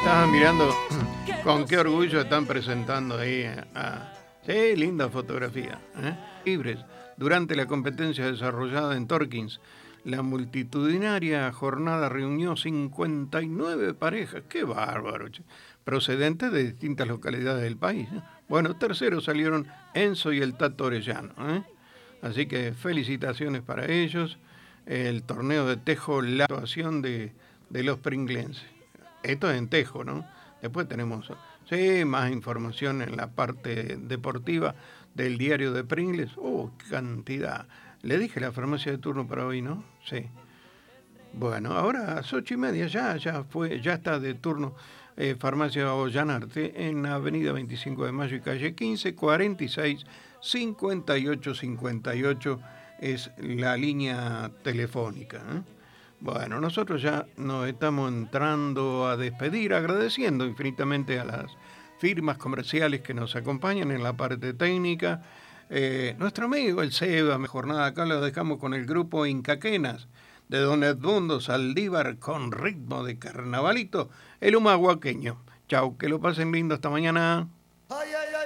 Estaba mirando con qué orgullo están presentando ahí sí, linda fotografía. Libres. Durante la competencia desarrollada en Torkins, la multitudinaria jornada reunió 59 parejas. ¡Qué bárbaro! Che. Procedentes de distintas localidades del país. Bueno, terceros salieron Enzo y el Tato Orellano. Así que felicitaciones para ellos. El torneo de tejo, la actuación de los pringlenses. Esto es en tejo, ¿no? Después tenemos, sí, más información en la parte deportiva del diario de Pringles. ¡Oh, qué cantidad! Le dije la farmacia de turno para hoy, ¿no? Sí. Bueno, ahora a las 8:30 ya está de turno Farmacia Ollanarte en la avenida 25 de Mayo y calle 15, 46 58 58 es la línea telefónica. Bueno, nosotros ya nos estamos entrando a despedir, agradeciendo infinitamente a las firmas comerciales que nos acompañan en la parte técnica. Nuestro amigo el Seba, mejor nada, acá lo dejamos con el grupo Incaquenas de don Edmundo Saldívar con ritmo de carnavalito, el humahuaqueño. Chau, que lo pasen lindo hasta mañana.